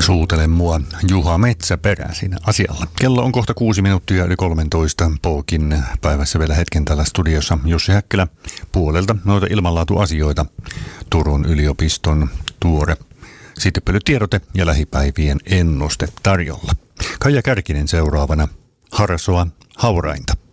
Suutele mua Juha Metsäperä siinä asialla. Kello on kohta 6 minuuttia yli 13. Pookin päivässä vielä hetken täällä studiossa Jussi Häkkilä puolelta noita ilmanlaatuasioita. Turun yliopiston tuore sitepölytiedote ja lähipäivien ennuste tarjolla. Kaija Kärkinen seuraavana. Harsoa haurainta.